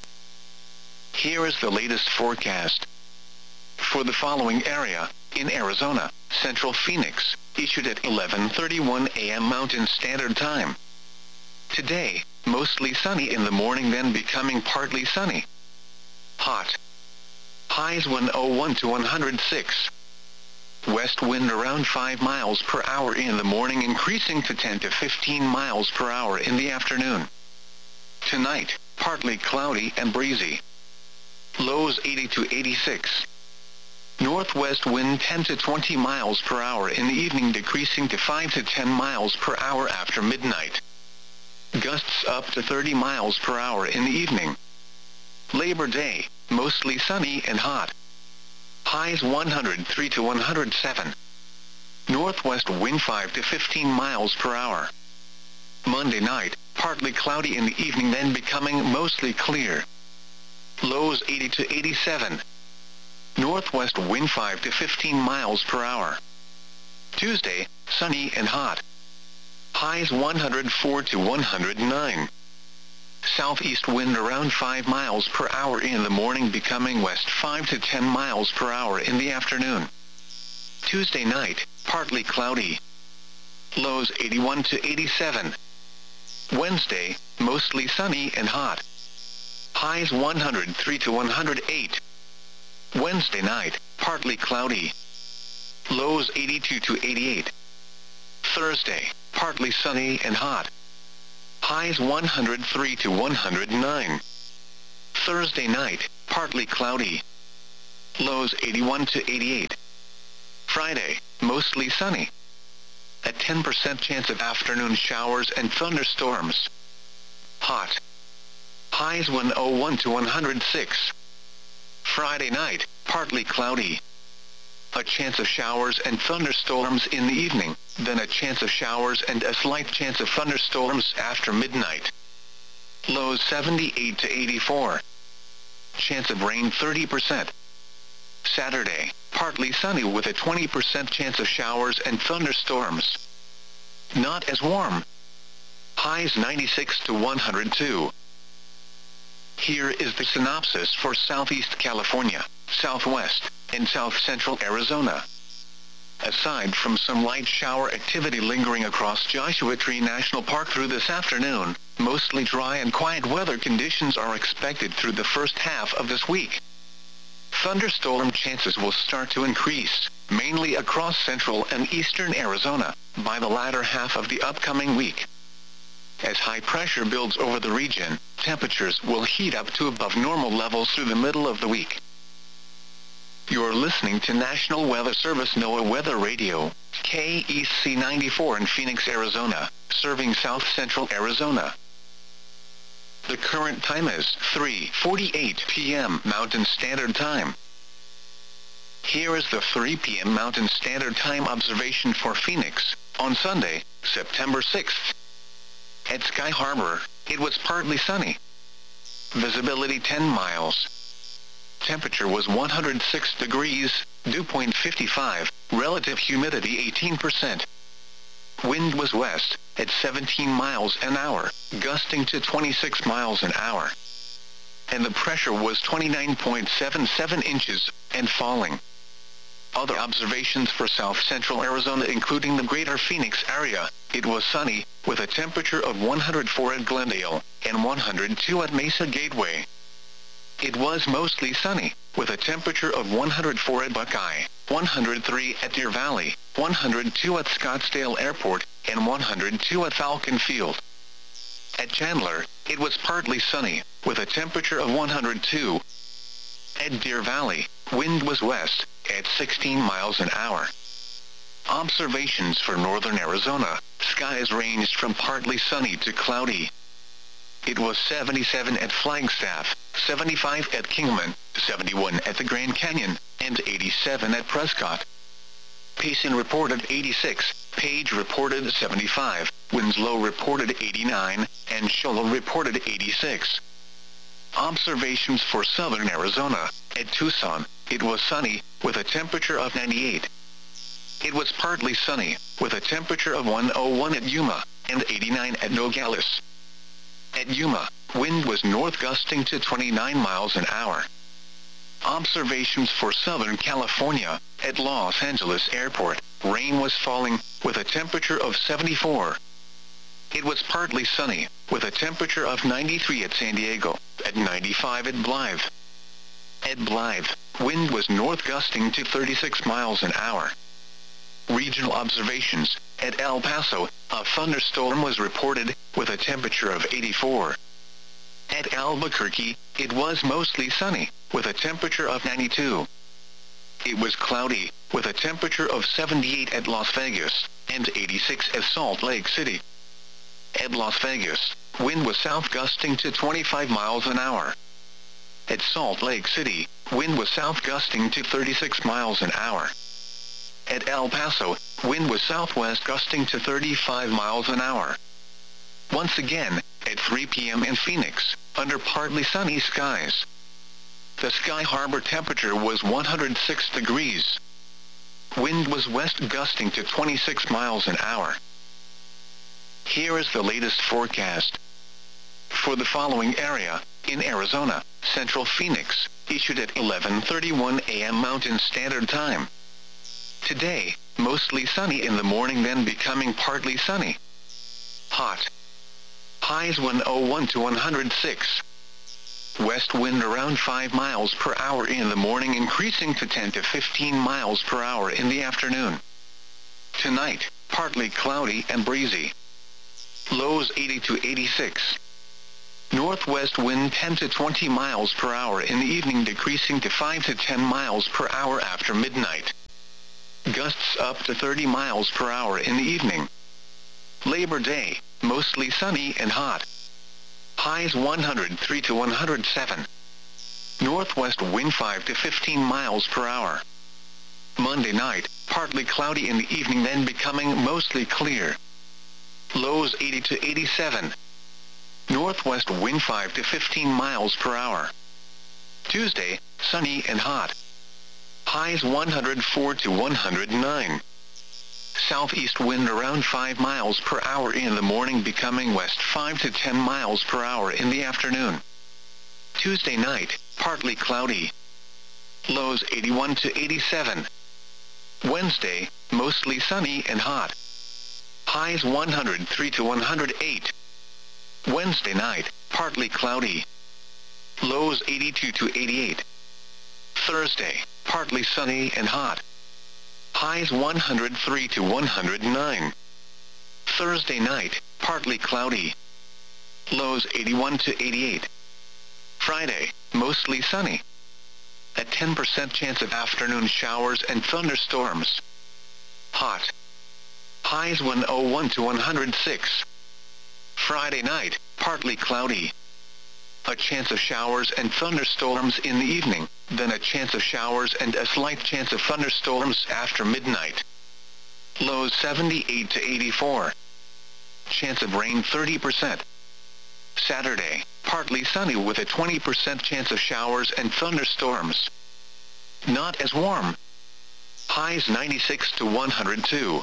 Speaker 1: Here is the latest forecast. For the following area, in Arizona, Central Phoenix, issued at eleven thirty-one a m Mountain Standard Time. Today, mostly sunny in the morning, then becoming partly sunny. Hot. Highs one oh one to one hundred six. West wind around five miles per hour in the morning, increasing to ten to fifteen miles per hour in the afternoon. Tonight, partly cloudy and breezy. Lows eighty to eighty-six. Northwest wind ten to twenty miles per hour in the evening, decreasing to five to ten miles per hour after midnight. Gusts up to thirty miles per hour in the evening. Labor Day, mostly sunny and hot. Highs one hundred three to one hundred seven. Northwest wind five to fifteen miles per hour. Monday night, partly cloudy in the evening, then becoming mostly clear. Lows eighty to eighty-seven. Northwest wind five to fifteen miles per hour. Tuesday, sunny and hot. Highs one hundred four to one hundred nine. Southeast wind around five miles per hour in the morning, becoming west five to ten miles per hour in the afternoon. Tuesday night, partly cloudy. Lows eighty-one to eighty-seven. Wednesday, mostly sunny and hot. Highs one hundred three to one hundred eight. Wednesday night, partly cloudy. Lows eighty-two to eighty-eight. Thursday, partly sunny and hot. Highs one hundred three to one hundred nine. Thursday night, partly cloudy. Lows eighty-one to eighty-eight. Friday, mostly sunny. A ten percent chance of afternoon showers and thunderstorms. Hot. Highs one oh one to one hundred six. Friday night, partly cloudy. A chance of showers and thunderstorms in the evening, then a chance of showers and a slight chance of thunderstorms after midnight. Lows seventy-eight to eighty-four. Chance of rain thirty percent. Saturday, partly sunny with a twenty percent chance of showers and thunderstorms. Not as warm. Highs ninety-six to one hundred two. Here is the synopsis for Southeast California, Southwest, and South Central Arizona. Aside from some light shower activity lingering across Joshua Tree National Park through this afternoon, mostly dry and quiet weather conditions are expected through the first half of this week. Thunderstorm chances will start to increase, mainly across central and eastern Arizona, by the latter half of the upcoming week. As high pressure builds over the region, temperatures will heat up to above normal levels through the middle of the week. You're listening to National Weather Service NOAA Weather Radio, K E C ninety-four in Phoenix, Arizona, serving south central Arizona. The current time is three forty-eight p m Mountain Standard Time. Here is the three p m Mountain Standard Time observation for Phoenix, on Sunday, September sixth. At Sky Harbor, it was partly sunny. Visibility ten miles. Temperature was one hundred six degrees, dew point fifty-five, relative humidity eighteen percent. Wind was west, at seventeen miles an hour, gusting to twenty-six miles an hour. And the pressure was twenty-nine point seven seven inches, and falling. Other observations for south central Arizona including the greater Phoenix area, it was sunny, with a temperature of one hundred four at Glendale, and one hundred two at Mesa Gateway. It was mostly sunny, with a temperature of one hundred four at Buckeye, one hundred three at Deer Valley, one hundred two at Scottsdale Airport, and one hundred two at Falcon Field. At Chandler, it was partly sunny, with a temperature of one hundred two. At Deer Valley, wind was west, at sixteen miles an hour. Observations for northern Arizona, skies ranged from partly sunny to cloudy. It was seventy-seven at Flagstaff, seventy-five at Kingman, seventy-one at the Grand Canyon, and eighty-seven at Prescott. Payson reported eighty-six, Page reported seventy-five, Winslow reported eighty-nine, and Shoal reported eighty-six. Observations for southern Arizona, at Tucson, it was sunny, with a temperature of ninety-eight. It was partly sunny, with a temperature of one oh one at Yuma, and eighty-nine at Nogales. At Yuma, wind was north gusting to twenty-nine miles an hour. Observations for Southern California, at Los Angeles Airport, rain was falling, with a temperature of seventy-four. It was partly sunny, with a temperature of ninety-three at San Diego, at ninety-five at Blythe. At Blythe, wind was north gusting to thirty-six miles an hour. Regional observations, at El Paso, a thunderstorm was reported, with a temperature of eighty-four. At Albuquerque, it was mostly sunny, with a temperature of ninety-two. It was cloudy, with a temperature of seventy-eight at Las Vegas, and eighty-six at Salt Lake City. At Las Vegas, wind was south gusting to twenty-five miles an hour. At Salt Lake City, wind was south gusting to thirty-six miles an hour. At El Paso, wind was southwest gusting to thirty-five miles an hour. Once again, at three p m in Phoenix, under partly sunny skies. The Sky Harbor temperature was one hundred six degrees. Wind was west gusting to twenty-six miles an hour. Here is the latest forecast. For the following area, in Arizona, Central Phoenix, issued at eleven thirty-one a m Mountain Standard Time. Today, mostly sunny in the morning, then becoming partly sunny. Hot. Highs one oh one to one hundred six. West wind around five miles per hour in the morning, increasing to ten to fifteen miles per hour in the afternoon. Tonight, partly cloudy and breezy. Lows eighty to eighty-six. Northwest wind ten to twenty miles per hour in the evening, decreasing to five to ten miles per hour after midnight. Gusts up to thirty miles per hour in the evening. Labor Day, mostly sunny and hot. Highs one hundred three to one hundred seven. Northwest wind five to fifteen miles per hour. Monday night, partly cloudy in the evening, then becoming mostly clear. Lows eighty to eighty-seven. Northwest wind five to fifteen miles per hour. Tuesday, sunny and hot. Highs one hundred four to one hundred nine. Southeast wind around five miles per hour in the morning, becoming west five to ten miles per hour in the afternoon. Tuesday night, partly cloudy. Lows eighty-one to eighty-seven. Wednesday, mostly sunny and hot. Highs one hundred three to one hundred eight. Wednesday night, partly cloudy. Lows eighty-two to eighty-eight. Thursday, partly sunny and hot. Highs one hundred three to one hundred nine. Thursday night, partly cloudy. Lows eighty-one to eighty-eight. Friday, mostly sunny. A ten percent chance of afternoon showers and thunderstorms. Hot. Highs one oh one to one hundred six. Friday night, partly cloudy. A chance of showers and thunderstorms in the evening, then a chance of showers and a slight chance of thunderstorms after midnight. Lows seventy-eight to eighty-four. Chance of rain thirty percent. Saturday, partly sunny with a twenty percent chance of showers and thunderstorms. Not as warm. Highs ninety-six to one hundred two.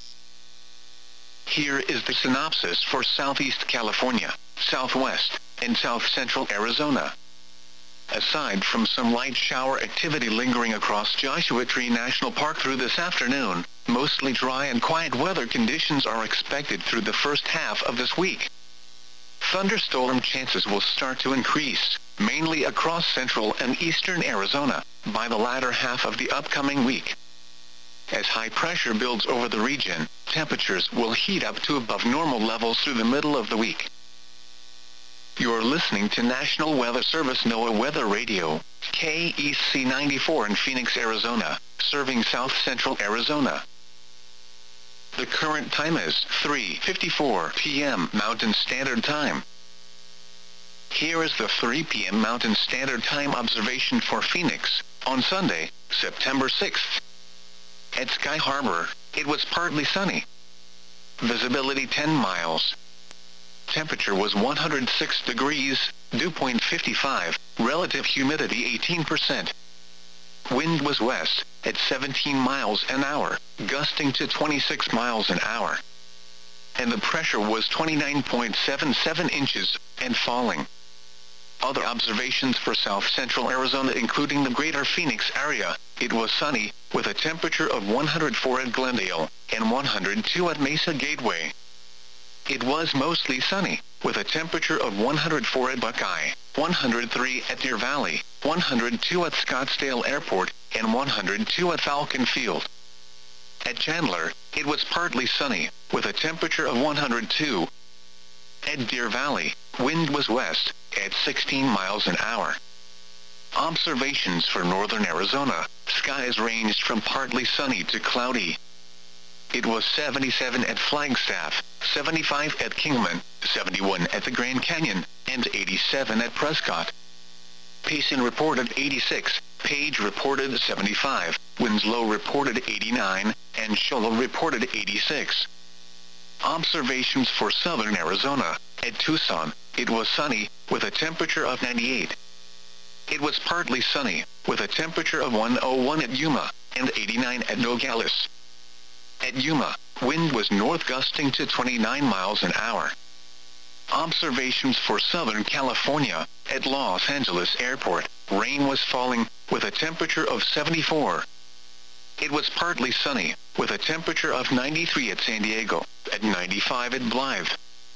Speaker 1: Here is the synopsis for Southeast California, Southwest, and South Central Arizona. Aside from some light shower activity lingering across Joshua Tree National Park through this afternoon, mostly dry and quiet weather conditions are expected through the first half of this week. Thunderstorm chances will start to increase, mainly across central and eastern Arizona, by the latter half of the upcoming week. As high pressure builds over the region, temperatures will heat up to above normal levels through the middle of the week. You're listening to National Weather Service NOAA Weather Radio, K E C ninety-four in Phoenix, Arizona, serving South Central Arizona. The current time is three fifty-four p m Mountain Standard Time. Here is the three p m Mountain Standard Time observation for Phoenix, on Sunday, September sixth. At Sky Harbor, it was partly sunny. Visibility ten miles. Temperature was one hundred six degrees, dew point fifty-five, relative humidity eighteen percent. Wind was west, at seventeen miles an hour, gusting to twenty-six miles an hour. And the pressure was twenty-nine point seven seven inches, and falling. Other observations for South Central Arizona, including the greater Phoenix area, it was sunny, with a temperature of one hundred four at Glendale, and one hundred two at Mesa Gateway. It was mostly sunny, with a temperature of one hundred four at Buckeye, one hundred three at Deer Valley, one hundred two at Scottsdale Airport, and one hundred two at Falcon Field. At Chandler, it was partly sunny, with a temperature of one hundred two. At Deer Valley, wind was west, at sixteen miles an hour. Observations for northern Arizona, skies ranged from partly sunny to cloudy. It was seventy-seven at Flagstaff, seventy-five at Kingman, seventy-one at the Grand Canyon, and eighty-seven at Prescott. Payson reported eighty-six, Page reported seventy-five, Winslow reported eighty-nine, and Shoal reported eighty-six. Observations for southern Arizona, at Tucson, it was sunny, with a temperature of ninety-eight. It was partly sunny, with a temperature of one oh one at Yuma, and eighty-nine at Nogales. At Yuma, wind was north gusting to twenty-nine miles an hour. Observations for Southern California, at Los Angeles Airport, rain was falling, with a temperature of seventy-four. It was partly sunny, with a temperature of ninety-three at San Diego, at ninety-five at Blythe.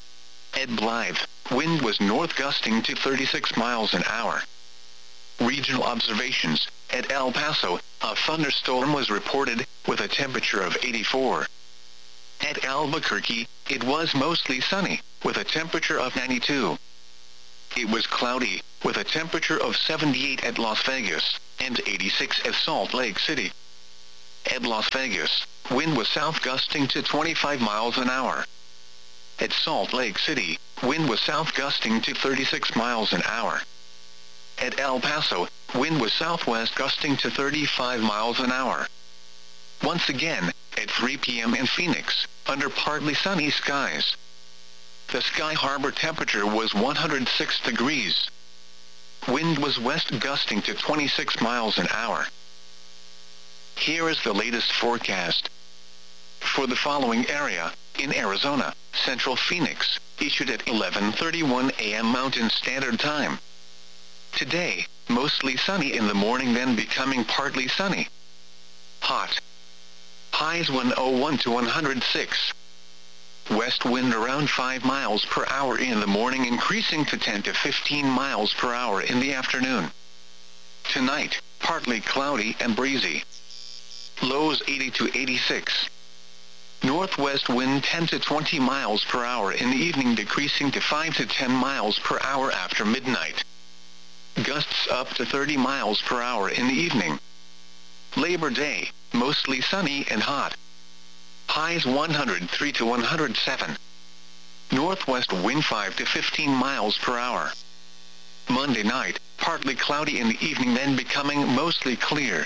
Speaker 1: At Blythe, wind was north gusting to thirty-six miles an hour. Regional observations, at El Paso, a thunderstorm was reported, with a temperature of eighty-four. At Albuquerque, it was mostly sunny, with a temperature of ninety-two. It was cloudy, with a temperature of seventy-eight at Las Vegas, and eighty-six at Salt Lake City. At Las Vegas, wind was south gusting to twenty-five miles an hour. At Salt Lake City, wind was south gusting to thirty-six miles an hour. At El Paso, wind was southwest gusting to thirty-five miles an hour. Once again, at three p m in Phoenix, under partly sunny skies. The Sky Harbor temperature was one hundred six degrees. Wind was west gusting to twenty-six miles an hour. Here is the latest forecast. For the following area, in Arizona, Central Phoenix, issued at eleven thirty-one a m Mountain Standard Time. Today, mostly sunny in the morning, then becoming partly sunny. Hot. Highs one oh one to one hundred six. West wind around five miles per hour in the morning, increasing to ten to fifteen miles per hour in the afternoon. Tonight, partly cloudy and breezy. Lows eighty to eighty-six. Northwest wind ten to twenty miles per hour in the evening, decreasing to five to ten miles per hour after midnight. Gusts up to thirty miles per hour in the evening. Labor Day, mostly sunny and hot. Highs one hundred three to one hundred seven. Northwest wind five to fifteen miles per hour. Monday night, partly cloudy in the evening, then becoming mostly clear.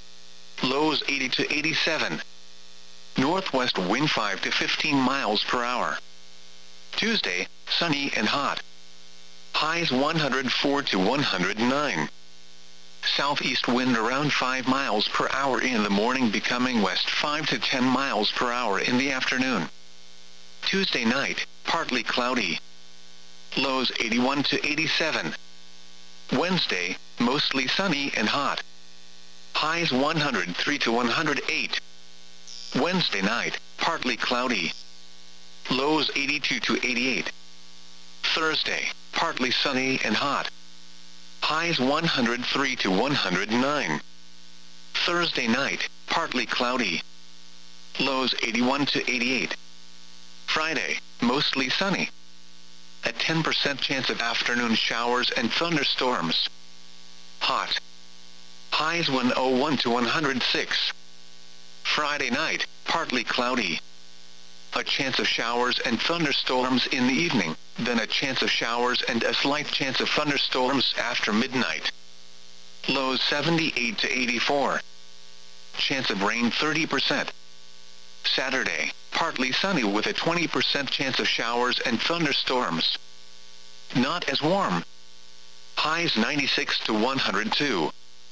Speaker 1: Lows eighty to eighty-seven. Northwest wind five to fifteen miles per hour. Tuesday, sunny and hot. Highs one hundred four to one hundred nine. Southeast wind around five miles per hour in the morning, becoming west five to ten miles per hour in the afternoon. Tuesday night, partly cloudy. Lows eighty-one to eighty-seven. Wednesday, mostly sunny and hot. Highs one hundred three to one hundred eight. Wednesday night, partly cloudy. Lows eighty-two to eighty-eight. Thursday, partly sunny and hot. Highs one hundred three to one hundred nine. Thursday night, partly cloudy. Lows eighty-one to eighty-eight. Friday, mostly sunny. A ten percent chance of afternoon showers and thunderstorms. Hot. Highs one oh one to one hundred six. Friday night, partly cloudy. A chance of showers and thunderstorms in the evening, then a chance of showers and a slight chance of thunderstorms after midnight. Lows seventy-eight to eighty-four. Chance of rain thirty percent. Saturday, partly sunny with a twenty percent chance of showers and thunderstorms. Not as warm. Highs ninety-six to one hundred two.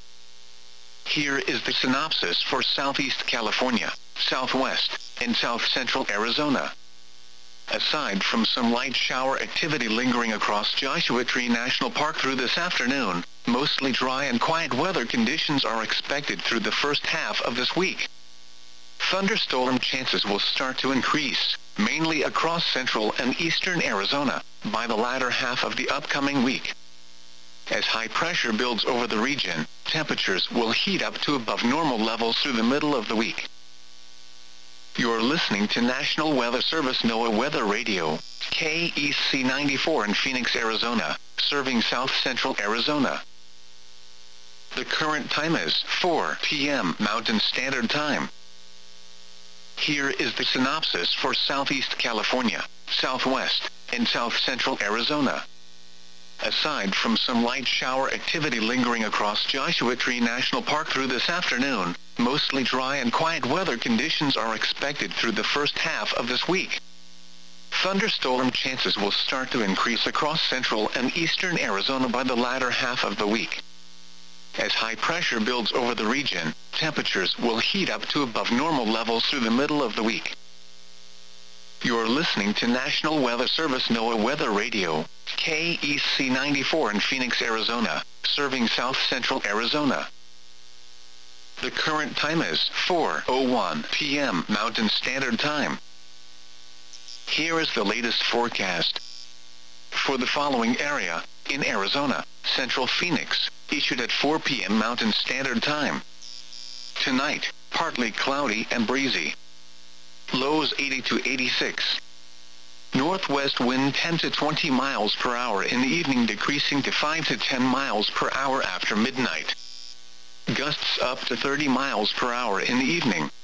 Speaker 1: Here is the synopsis for Southeast California, Southwest, and South Central Arizona. Aside from some light shower activity lingering across Joshua Tree National Park through this afternoon, mostly dry and quiet weather conditions are expected through the first half of this week. Thunderstorm chances will start to increase, mainly across central and eastern Arizona, by the latter half of the upcoming week. As high pressure builds over the region, temperatures will heat up to above normal levels through the middle of the week. You're listening to National Weather Service NOAA Weather Radio, K E C ninety-four in Phoenix, Arizona, serving South Central Arizona. The current time is four p m Mountain Standard Time. Here is the synopsis for Southeast California, Southwest, and South Central Arizona. Aside from some light shower activity lingering across Joshua Tree National Park through this afternoon, mostly dry and quiet weather conditions are expected through the first half of this week. Thunderstorm chances will start to increase across central and eastern Arizona by the latter half of the week. As high pressure builds over the region, temperatures will heat up to above normal levels through the middle of the week. You're listening to National Weather Service NOAA Weather Radio, K E C ninety-four in Phoenix, Arizona, serving South Central Arizona. The current time is four oh one p m Mountain Standard Time. Here is the latest forecast. For the following area, in Arizona, Central Phoenix, issued at four p m Mountain Standard Time. Tonight, partly cloudy and breezy. Lows eighty to eighty-six. Northwest wind ten to twenty miles per hour in the evening, decreasing to five to ten miles per hour after midnight. Gusts up to thirty miles per hour in the evening.